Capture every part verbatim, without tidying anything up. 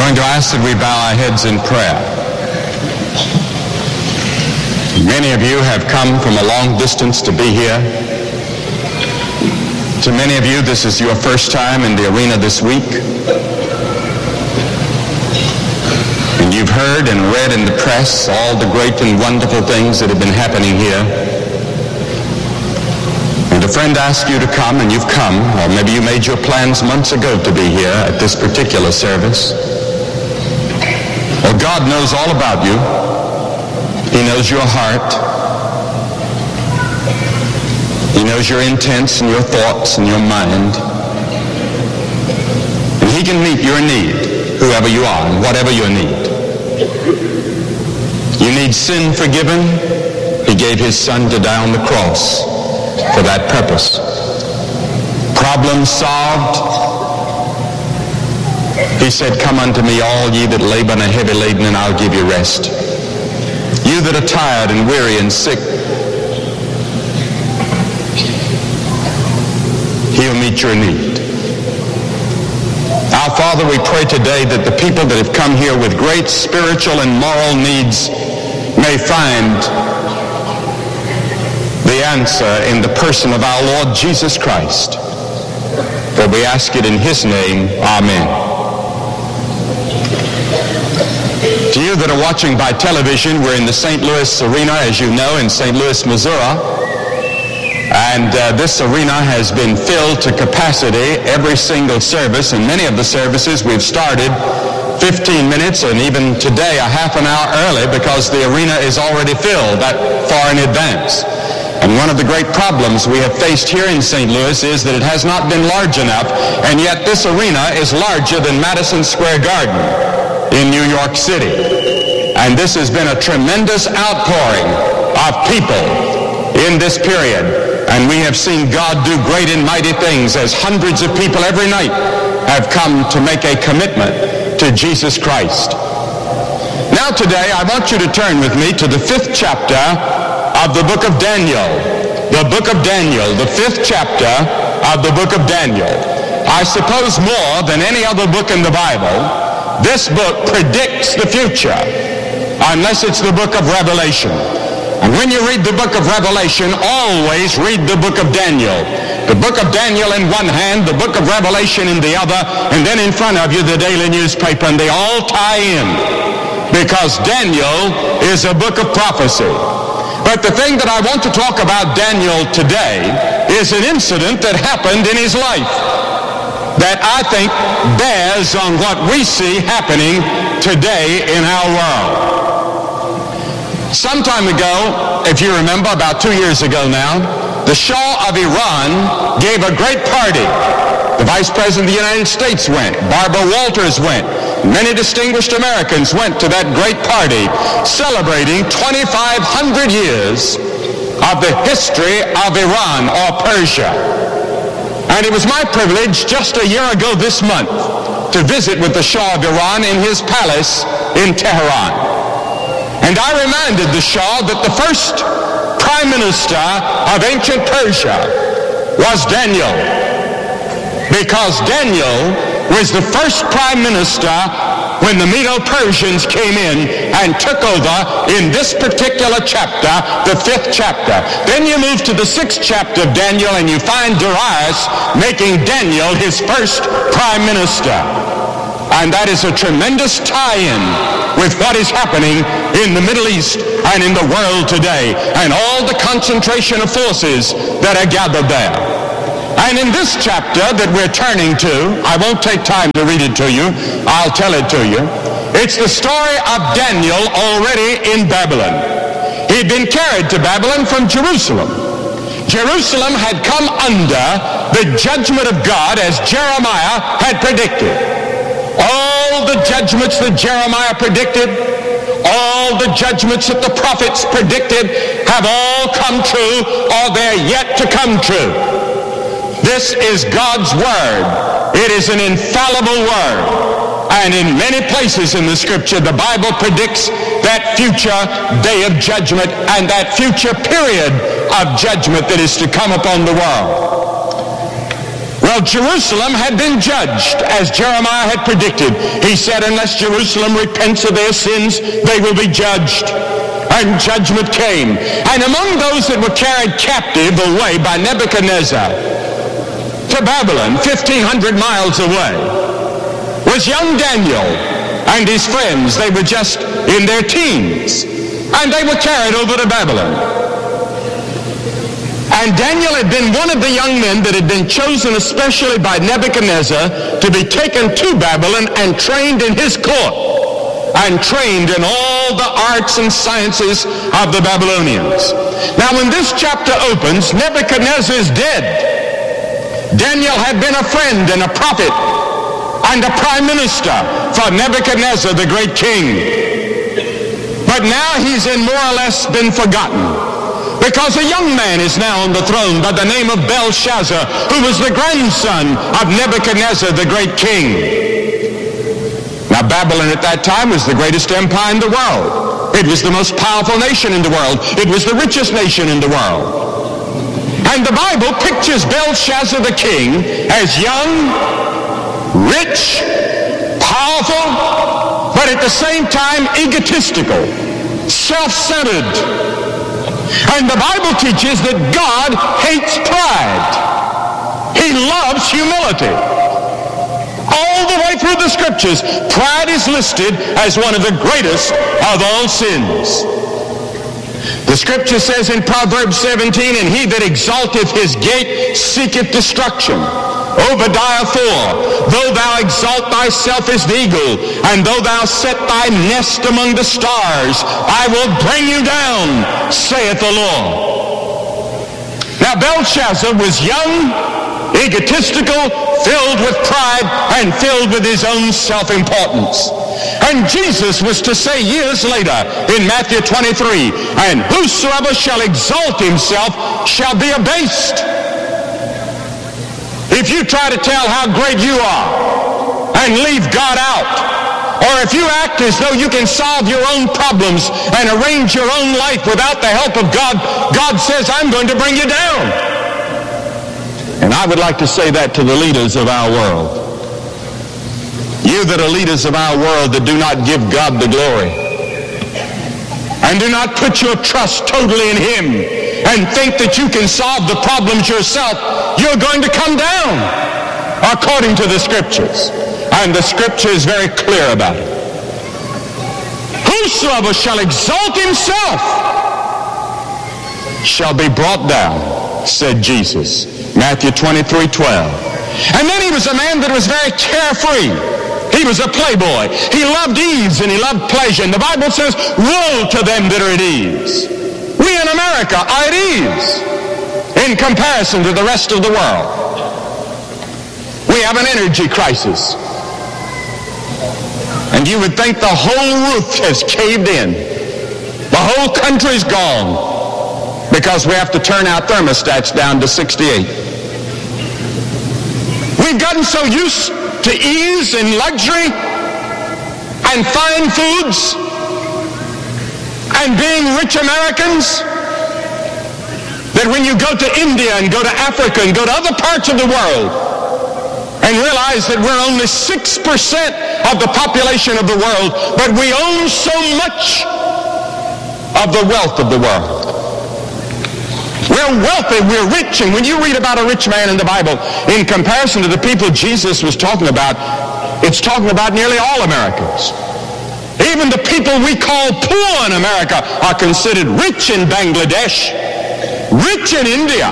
going to ask that we bow our heads in prayer. Many of you have come from a long distance to be here. To many of you, this is your first time in the arena this week. And you've heard and read in the press all the great and wonderful things that have been happening here. And a friend asked you to come, and you've come, or maybe you made your plans months ago to be here at this particular service. Well, God knows all about you. He knows your heart. He knows your intents and your thoughts and your mind. And he can meet your need, whoever you are and whatever your need. You need sin forgiven. He gave his son to die on the cross for that purpose. Problem solved. He said, "Come unto me, all ye that labor and are heavy laden, and I'll give you rest." You that are tired and weary and sick, he'll meet your need. Our Father, we pray today that the people that have come here with great spiritual and moral needs may find the answer in the person of our Lord Jesus Christ. For we ask it in his name. Amen. To you that are watching by television, we're in the Saint Louis Arena, as you know, in Saint Louis, Missouri. And uh, this arena has been filled to capacity every single service. And many of the services we've started fifteen minutes and even today a half an hour early because the arena is already filled that far in advance. And one of the great problems we have faced here in Saint Louis is that it has not been large enough, and yet this arena is larger than Madison Square Garden in New York City. And this has been a tremendous outpouring of people in this period. And we have seen God do great and mighty things as hundreds of people every night have come to make a commitment to Jesus Christ. Now today I want you to turn with me to the fifth chapter of the book of Daniel. The book of Daniel, the fifth chapter of the book of Daniel. I suppose more than any other book in the Bible, this book predicts the future, unless it's the book of Revelation. And when you read the book of Revelation, always read the book of Daniel. The book of Daniel in one hand, the book of Revelation in the other, and then in front of you the daily newspaper, and they all tie in, because Daniel is a book of prophecy. But the thing that I want to talk about Daniel today is an incident that happened in his life that I think bears on what we see happening today in our world. Some time ago, if you remember, about two years ago now, the Shah of Iran gave a great party. The Vice President of the United States went. Barbara Walters went. Many distinguished Americans went to that great party celebrating twenty-five hundred years of the history of Iran or Persia. And it was my privilege just a year ago this month to visit with the Shah of Iran in his palace in Tehran. And I reminded the Shah that the first prime minister of ancient Persia was Daniel, because Daniel was the first prime minister when the Medo-Persians came in and took over in this particular chapter, the fifth chapter. Then you move to the sixth chapter of Daniel and you find Darius making Daniel his first prime minister. And that is a tremendous tie-in with what is happening in the Middle East and in the world today, and all the concentration of forces that are gathered there. And in this chapter that we're turning to, I won't take time to read it to you, I'll tell it to you. It's the story of Daniel already in Babylon. He'd been carried to Babylon from Jerusalem. Jerusalem had come under the judgment of God as Jeremiah had predicted. All the judgments that Jeremiah predicted, all the judgments that the prophets predicted have all come true, or they're yet to come true. This is God's word. It is an infallible word. And in many places in the scripture, the Bible predicts that future day of judgment and that future period of judgment that is to come upon the world. Well, Jerusalem had been judged as Jeremiah had predicted. He said, unless Jerusalem repents of their sins, they will be judged. And judgment came. And among those that were carried captive away by Nebuchadnezzar to Babylon, fifteen hundred miles away, was young Daniel and his friends. They were just in their teens, and they were carried over to Babylon. And Daniel had been one of the young men that had been chosen especially by Nebuchadnezzar to be taken to Babylon and trained in his court, and trained in all the arts and sciences of the Babylonians. Now when this chapter opens, Nebuchadnezzar is dead. Daniel had been a friend and a prophet and a prime minister for Nebuchadnezzar, the great king. But now he's in more or less been forgotten, because a young man is now on the throne by the name of Belshazzar, who was the grandson of Nebuchadnezzar, the great king. Now, Babylon at that time was the greatest empire in the world. It was the most powerful nation in the world. It was the richest nation in the world. And the Bible pictures Belshazzar the king as young, rich, powerful, but at the same time egotistical, self-centered. And the Bible teaches that God hates pride. He loves humility. All the way through the scriptures, pride is listed as one of the greatest of all sins. The scripture says in Proverbs seventeen, and he that exalteth his gate seeketh destruction. Obadiah four, though thou exalt thyself as the eagle, and though thou set thy nest among the stars, I will bring you down, saith the Lord. Now Belshazzar was young, egotistical, filled with pride, and filled with his own self-importance. And Jesus was to say years later in Matthew twenty-three, and whosoever shall exalt himself shall be abased. If you try to tell how great you are and leave God out, or if you act as though you can solve your own problems and arrange your own life without the help of God, God says, I'm going to bring you down. And I would like to say that to the leaders of our world. You that are leaders of our world that do not give God the glory and do not put your trust totally in him and think that you can solve the problems yourself, you're going to come down according to the scriptures. And the scripture is very clear about it. Whosoever shall exalt himself shall be brought down, said Jesus. Matthew twenty-three twelve. And then he was a man that was very carefree. He was a playboy. He loved ease and he loved pleasure. And the Bible says, woe to them that are at ease. We in America are at ease in comparison to the rest of the world. We have an energy crisis. And you would think the whole roof has caved in. The whole country's gone because we have to turn our thermostats down to sixty-eight. We've gotten so used to ease and luxury and fine foods and being rich Americans that when you go to India and go to Africa and go to other parts of the world and realize that we're only six percent of the population of the world, but we own so much of the wealth of the world. We're wealthy, we're rich, and when you read about a rich man in the Bible, in comparison to the people Jesus was talking about, it's talking about nearly all Americans. Even the people we call poor in America are considered rich in Bangladesh, rich in India.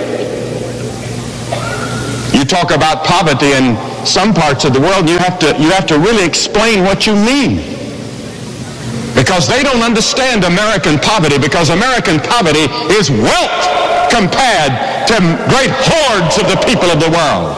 You talk about poverty in some parts of the world, you have to, you have to really explain what you mean. Because they don't understand American poverty, because American poverty is wealth compared to great hordes of the people of the world.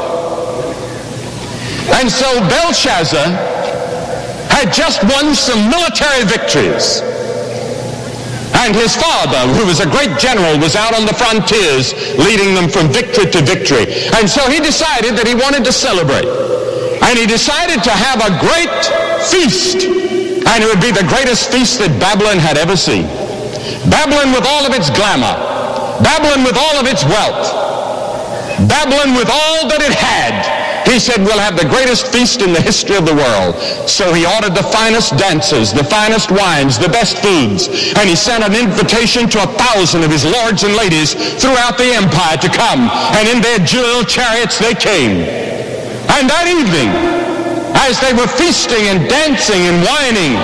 And so Belshazzar had just won some military victories. And his father, who was a great general, was out on the frontiers leading them from victory to victory. And so he decided that he wanted to celebrate. And he decided to have a great feast. And it would be the greatest feast that Babylon had ever seen. Babylon with all of its glamour. Babylon with all of its wealth. Babylon with all that it had. He said, we'll have the greatest feast in the history of the world. So he ordered the finest dancers, the finest wines, the best foods. And he sent an invitation to a thousand of his lords and ladies throughout the empire to come. And in their jeweled chariots they came. And that evening, as they were feasting and dancing and wining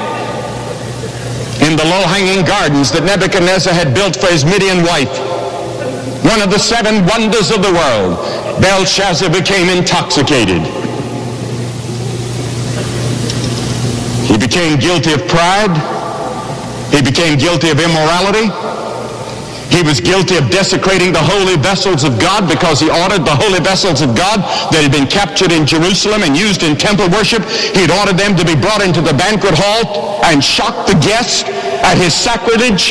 in the low-hanging gardens that Nebuchadnezzar had built for his Midian wife, one of the seven wonders of the world, Belshazzar became intoxicated. He became guilty of pride. He became guilty of immorality. He was guilty of desecrating the holy vessels of God because he ordered the holy vessels of God that had been captured in Jerusalem and used in temple worship. He had ordered them to be brought into the banquet hall and shock the guests at his sacrilege.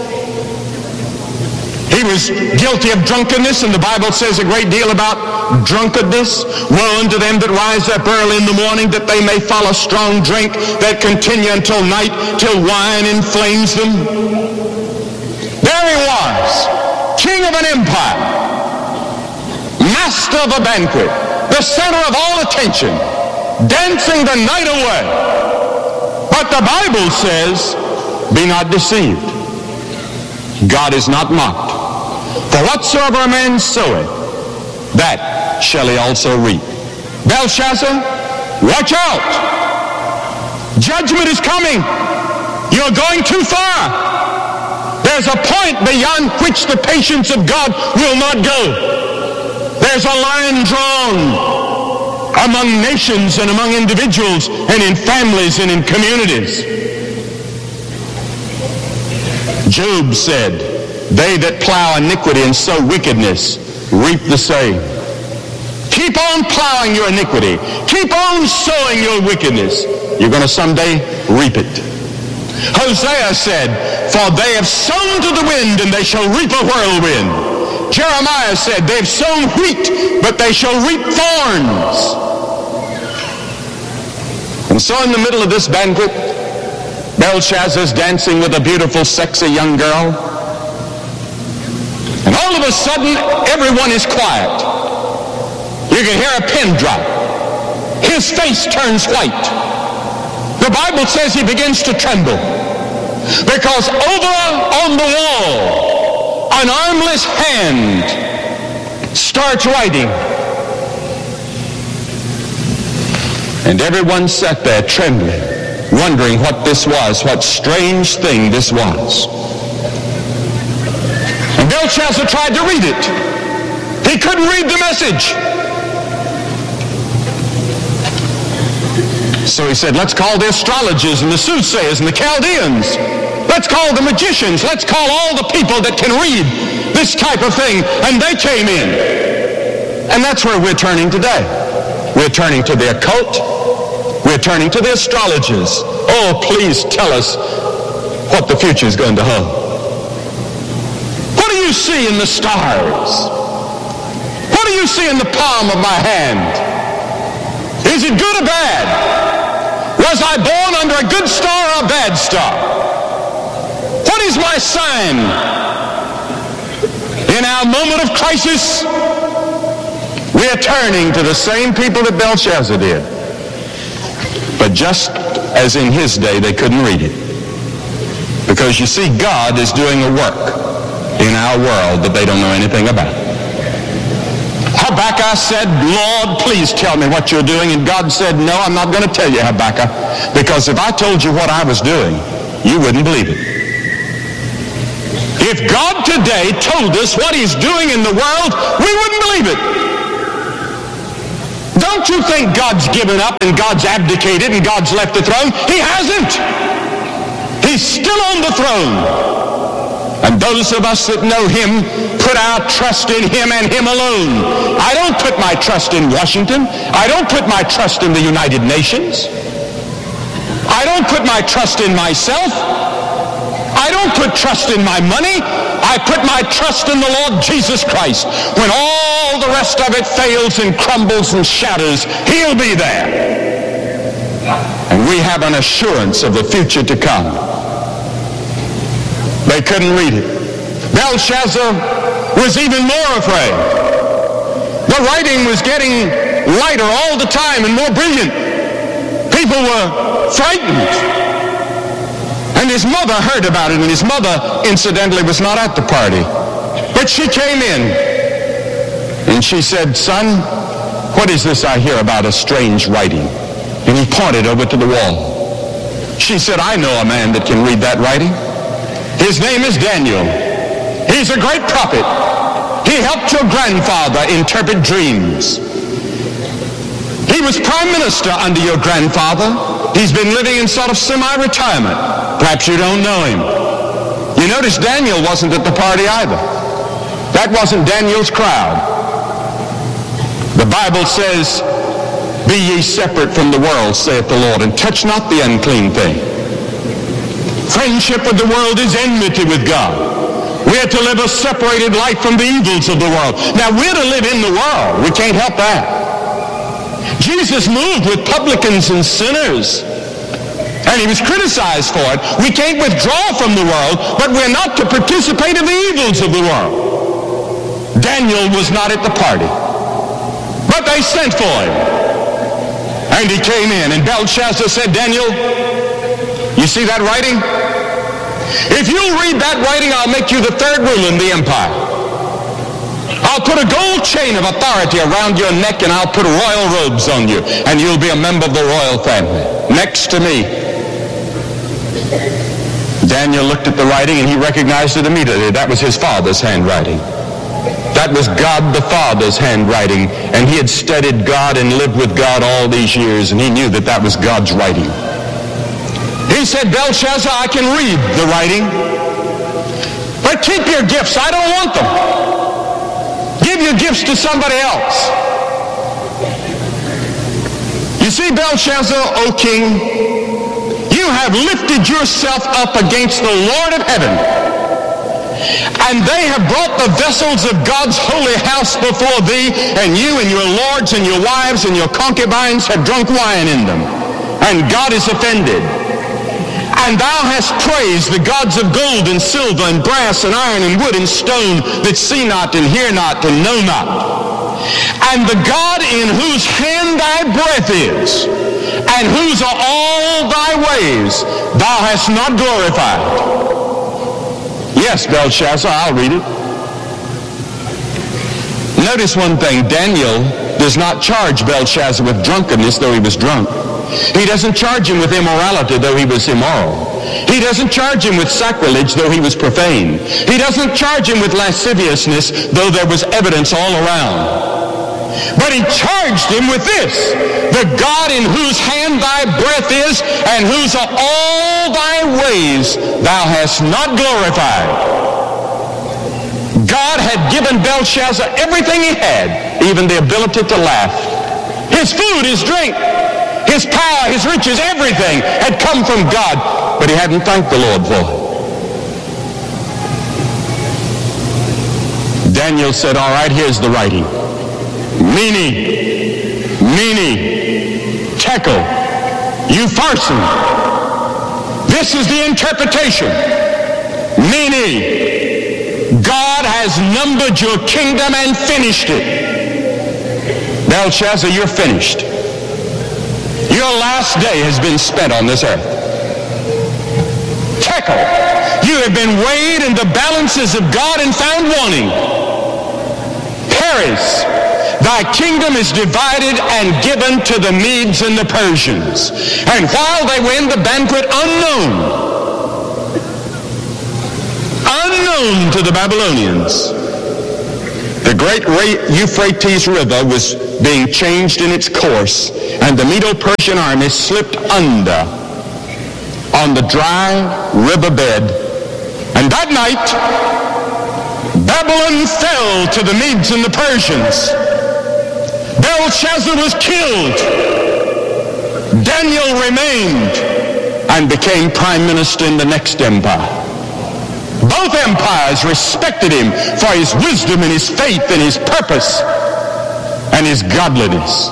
He was guilty of drunkenness, and the Bible says a great deal about drunkenness. Woe unto them that rise up early in the morning, that they may follow strong drink, that continue until night, till wine inflames them. There he was, king of an empire, master of a banquet, the center of all attention, dancing the night away. But the Bible says, be not deceived. God is not mocked. For whatsoever a man soweth, that shall he also reap. Belshazzar, watch out. Judgment is coming. You're going too far. There's a point beyond which the patience of God will not go. There's a line drawn among nations and among individuals and in families and in communities. Job said, they that plow iniquity and sow wickedness reap the same. Keep on plowing your iniquity. Keep on sowing your wickedness. You're going to someday reap it. Hosea said, for they have sown to the wind and they shall reap a whirlwind. Jeremiah said, they've sown wheat, but they shall reap thorns. And so in the middle of this banquet, Belshazzar's dancing with a beautiful, sexy young girl. And all of a sudden, everyone is quiet. You can hear a pin drop. His face turns white. The Bible says he begins to tremble. Because over on the wall, an armless hand starts writing. And everyone sat there trembling, wondering what this was, what strange thing this was. And Belshazzar tried to read it. He couldn't read the message. So he said, let's call the astrologers and the soothsayers and the Chaldeans. Let's call the magicians. Let's call all the people that can read this type of thing. And they came in. And that's where we're turning today. We're turning to the occult. We're turning to the astrologers. Oh, please tell us what the future is going to hold. What do you see in the stars? What do you see in the palm of my hand? Is it good or bad? Was I born under a good star or a bad star? What is my sign? In our moment of crisis, we are turning to the same people that Belshazzar did. But just as in his day, they couldn't read it. Because you see, God is doing a work in our world that they don't know anything about. Habakkuk said, Lord, please tell me what you're doing. And God said, no, I'm not going to tell you, Habakkuk, because if I told you what I was doing, you wouldn't believe it. If God today told us what he's doing in the world, we wouldn't believe it. Don't you think God's given up and God's abdicated and God's left the throne? He hasn't. He's still on the throne. And those of us that know him put our trust in him and him alone. I don't put my trust in Washington. I don't put my trust in the United Nations. I don't put my trust in myself. I don't put trust in my money. I put my trust in the Lord Jesus Christ. When all the rest of it fails and crumbles and shatters, he'll be there. And we have an assurance of the future to come. They couldn't read it. Belshazzar was even more afraid. The writing was getting lighter all the time and more brilliant. People were frightened. And his mother heard about it, and his mother, incidentally, was not at the party. But she came in, and she said, "Son, what is this I hear about a strange writing?" And he pointed over to the wall. She said, "I know a man that can read that writing. His name is Daniel. He's a great prophet. He helped your grandfather interpret dreams. He was prime minister under your grandfather. He's been living in sort of semi-retirement. Perhaps you don't know him." You notice Daniel wasn't at the party either. That wasn't Daniel's crowd. The Bible says, "Be ye separate from the world, saith the Lord, and touch not the unclean thing." Friendship with the world is enmity with God. We are to live a separated life from the evils of the world. Now, we're to live in the world. We can't help that. Jesus moved with publicans and sinners, and he was criticized for it. We can't withdraw from the world, but we're not to participate in the evils of the world. Daniel was not at the party, but they sent for him, and he came in, and Belshazzar said, "Daniel, you see that writing? If you'll read that writing, I'll make you the third ruler in the empire. I'll put a gold chain of authority around your neck, and I'll put royal robes on you, and you'll be a member of the royal family, next to me." Daniel looked at the writing, and he recognized it immediately. That was his father's handwriting. That was God the Father's handwriting, and he had studied God and lived with God all these years, and he knew that that was God's writing. He said, "Belshazzar, I can read the writing, but keep your gifts. I don't want them. Give your gifts to somebody else." You see, Belshazzar, O king, you have lifted yourself up against the Lord of heaven, and they have brought the vessels of God's holy house before thee, and you and your lords and your wives and your concubines have drunk wine in them, and God is offended. And thou hast praised the gods of gold and silver and brass and iron and wood and stone that see not and hear not and know not. And the God in whose hand thy breath is, and whose are all thy ways, thou hast not glorified. Yes, Belshazzar, I'll read it. Notice one thing. Daniel does not charge Belshazzar with drunkenness, though he was drunk. He doesn't charge him with immorality, though he was immoral. He doesn't charge him with sacrilege, though he was profane. He doesn't charge him with lasciviousness, though there was evidence all around. But he charged him with this: the God in whose hand thy breath is, and whose are all thy ways, thou hast not glorified. God had given Belshazzar everything he had, even the ability to laugh. His food, his drink, his power, his riches, everything had come from God, but he hadn't thanked the Lord for it. Daniel said, "All right, here's the writing. Mene, Mene, Tekel, Upharsin. This is the interpretation. Mene, God has numbered your kingdom and finished it. Belshazzar, you're finished. Your last day has been spent on this earth. Tekel, you have been weighed in the balances of God and found wanting. Peres, thy kingdom is divided and given to the Medes and the Persians. And while they were in the banquet, unknown, unknown to the Babylonians, the great Euphrates River was being changed in its course, and the Medo-Persian army slipped under on the dry riverbed. And that night, Babylon fell to the Medes and the Persians. Belshazzar was killed. Daniel remained and became prime minister in the next empire. Both empires respected him for his wisdom and his faith and his purpose and his godliness.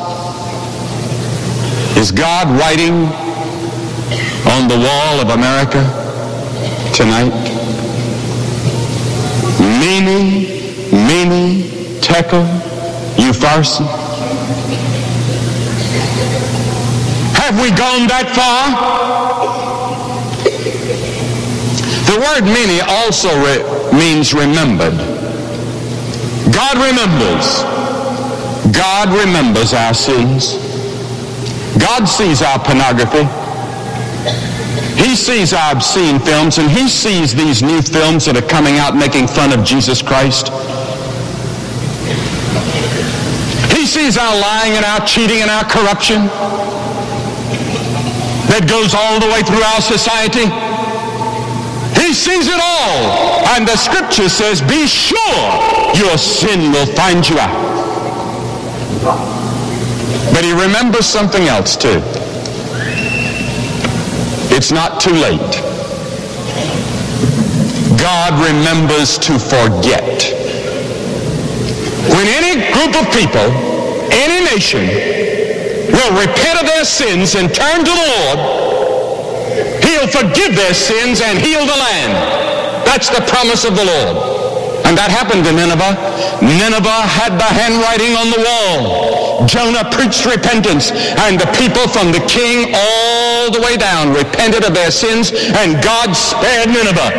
Is God writing on the wall of America tonight? Mene, Mene, Tekel, You Pharisee? Have we gone that far? The word many also re- means remembered. God remembers. God remembers our sins. God sees our pornography. He sees our obscene films, and he sees these new films that are coming out making fun of Jesus Christ. He sees our lying and our cheating and our corruption that goes all the way through our society. He sees it all. And the scripture says, be sure your sin will find you out. But he remembers something else too. It's not too late. God remembers to forget. When any group of people, any nation, will repent of their sins and turn to the Lord, He'll forgive their sins and heal the land. That's the promise of the Lord. And that happened to Nineveh. Nineveh had the handwriting on the wall. Jonah preached repentance, and the people from the king all the way down repented of their sins, and God spared Nineveh.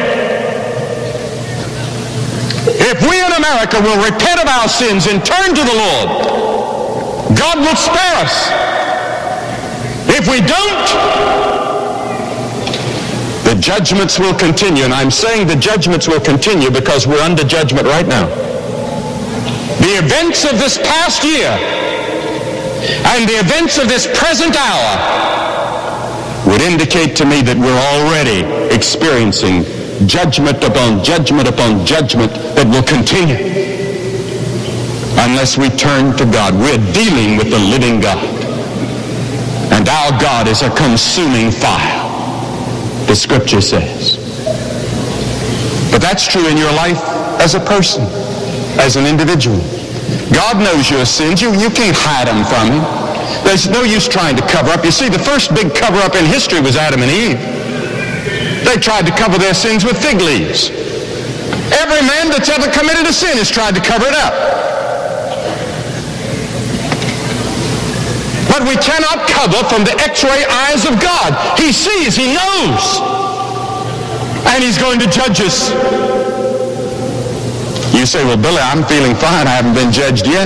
If we in America will repent of our sins and turn to the Lord, God will spare us. If we don't, the judgments will continue. And I'm saying the judgments will continue because we're under judgment right now. The events of this past year and the events of this present hour would indicate to me that we're already experiencing judgment upon judgment upon judgment that will continue unless we turn to God. We're dealing with the living God. And our God is a consuming fire, the scripture says. But that's true in your life as a person, as an individual. God knows your sins. You, you can't hide them from him. There's no use trying to cover up. You see, the first big cover-up in history was Adam and Eve. They tried to cover their sins with fig leaves. Every man that's ever committed a sin has tried to cover it up. But we cannot cover from the x-ray eyes of God. He sees, he knows. And he's going to judge us. You say, well, Billy, I'm feeling fine. I haven't been judged yet.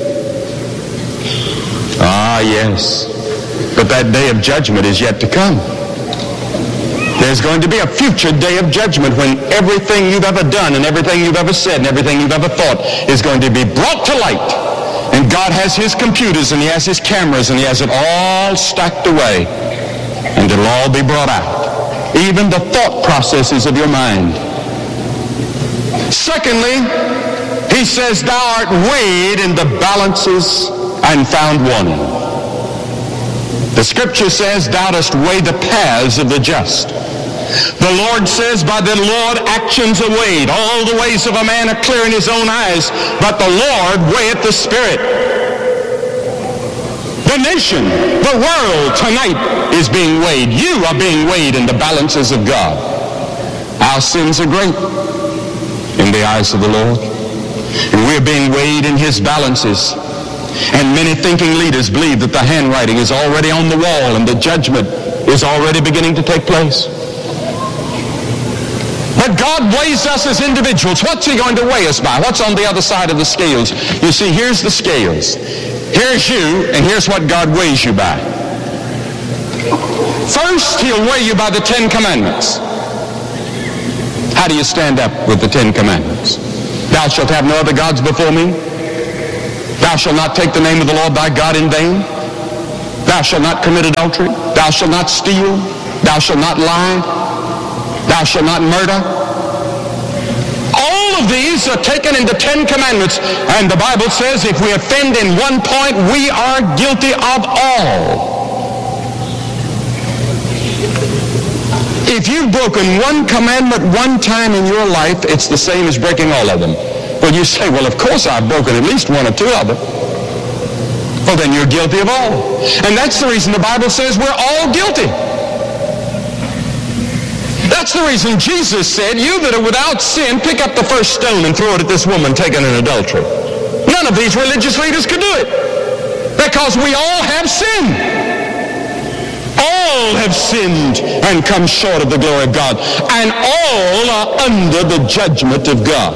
Ah, yes. But that day of judgment is yet to come. There's going to be a future day of judgment when everything you've ever done and everything you've ever said and everything you've ever thought is going to be brought to light. And God has his computers and he has his cameras and he has it all stacked away. And it'll all be brought out. Even the thought processes of your mind. Secondly, he says, thou art weighed in the balances and found wanting. The scripture says, thou dost weigh the paths of the just. The Lord says, by the Lord actions are weighed. All the ways of a man are clear in his own eyes, but the Lord weigheth the spirit. The nation, the world tonight is being weighed. You are being weighed in the balances of God. Our sins are great in the eyes of the Lord. And we're being weighed in his balances. And many thinking leaders believe that the handwriting is already on the wall and the judgment is already beginning to take place. But God weighs us as individuals. What's he going to weigh us by? What's on the other side of the scales? You see, here's the scales. Here's you, and here's what God weighs you by. First, he'll weigh you by the Ten Commandments. How do you stand up with the Ten Commandments? Thou shalt have no other gods before me. Thou shalt not take the name of the Lord thy God in vain. Thou shalt not commit adultery. Thou shalt not steal. Thou shalt not lie. Thou shalt not murder. All of these are taken in the Ten Commandments. And the Bible says if we offend in one point, we are guilty of all. If you've broken one commandment one time in your life, it's the same as breaking all of them. Well, you say, well, of course I've broken at least one or two of them. Well, then you're guilty of all. And that's the reason the Bible says we're all guilty. That's the reason Jesus said, you that are without sin, pick up the first stone and throw it at this woman taken in adultery. None of these religious leaders could do it. Because we all have sinned. All have sinned and come short of the glory of God. And all are under the judgment of God.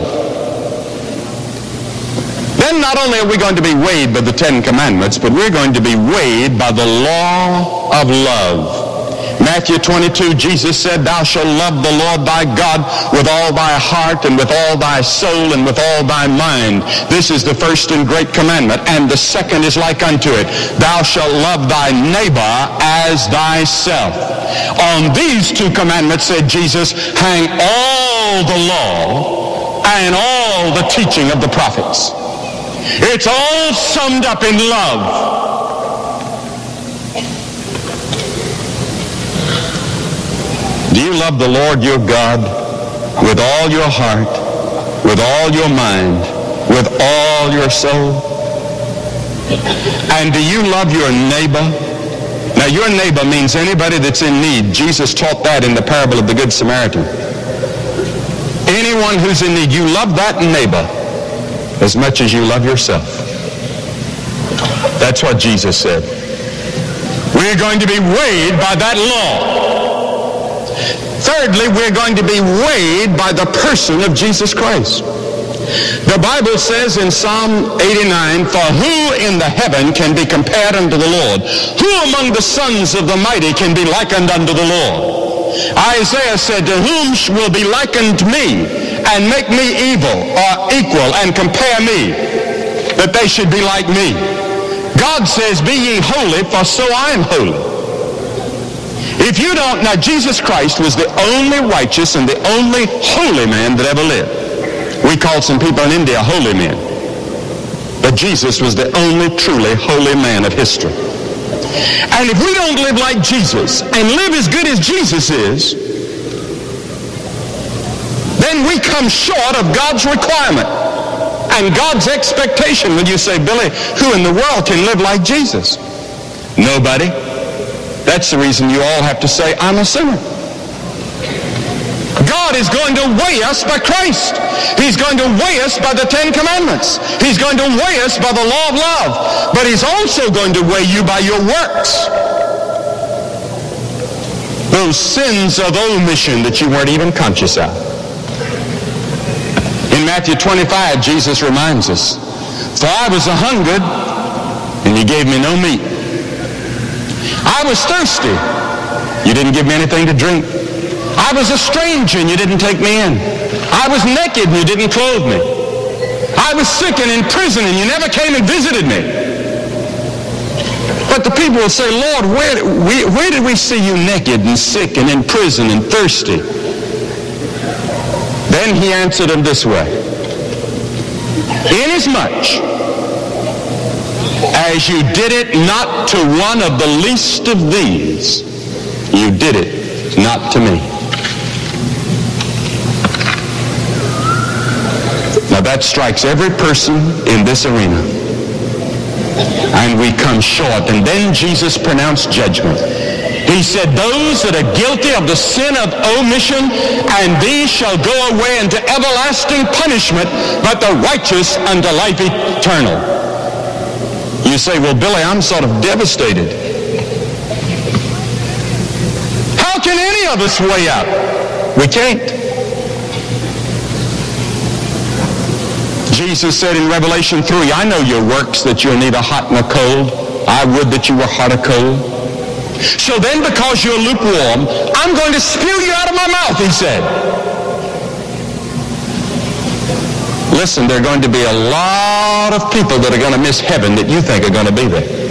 Then not only are we going to be weighed by the Ten Commandments, but we're going to be weighed by the law of love. Matthew twenty-two, Jesus said, thou shalt love the Lord thy God with all thy heart and with all thy soul and with all thy mind. This is the first and great commandment. And the second is like unto it. Thou shalt love thy neighbor as thyself. On these two commandments, said Jesus, hang all the law and all the teaching of the prophets. It's all summed up in love. Do you love the Lord your God with all your heart, with all your mind, with all your soul? And do you love your neighbor? Now, your neighbor means anybody that's in need. Jesus taught that in the parable of the Good Samaritan. Anyone who's in need, you love that neighbor as much as you love yourself. That's what Jesus said. We're going to be weighed by that law. Thirdly, we're going to be weighed by the person of Jesus Christ. The Bible says in Psalm eighty-nine, for who in the heaven can be compared unto the Lord? Who among the sons of the mighty can be likened unto the Lord? Isaiah said, to whom will be likened me and make me evil or equal and compare me, that they should be like me? God says, be ye holy, for so I am holy. If you don't, now Jesus Christ was the only righteous and the only holy man that ever lived. We call some people in India holy men. But Jesus was the only truly holy man of history. And if we don't live like Jesus and live as good as Jesus is, then we come short of God's requirement and God's expectation. When you say, Billy, who in the world can live like Jesus? Nobody. That's the reason you all have to say, I'm a sinner. God is going to weigh us by Christ. He's going to weigh us by the Ten Commandments. He's going to weigh us by the law of love. But he's also going to weigh you by your works. Those sins of omission that you weren't even conscious of. In Matthew twenty-five, Jesus reminds us, for I was a hungered, and you gave me no meat. I was thirsty. You didn't give me anything to drink. I was a stranger and you didn't take me in. I was naked and you didn't clothe me. I was sick and in prison and you never came and visited me. But the people will say, Lord, where, where did we see you naked and sick and in prison and thirsty? Then he answered them this way. Inasmuch as you did it not to one of the least of these, you did it not to me. Now that strikes every person in this arena. And we come short. And then Jesus pronounced judgment. He said, those that are guilty of the sin of omission, and these shall go away into everlasting punishment, but the righteous unto life eternal. You say, well, Billy, I'm sort of devastated. How can any of us weigh up? We can't. Jesus said in Revelation three, I know your works, that you're neither hot nor cold. I would that you were hot or cold. So then, because you're lukewarm, I'm going to spew you out of my mouth, he said. Listen, there are going to be a lot of people that are going to miss heaven that you think are going to be there.